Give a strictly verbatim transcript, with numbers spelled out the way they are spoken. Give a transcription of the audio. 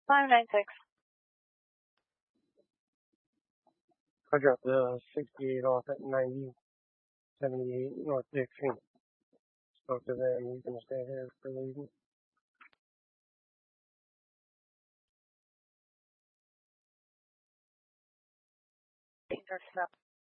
five nine six. I dropped the sixty-eight off at ninety seventy-eight North Dixie. Spoke to them. You can stay here for the evening. Intercept.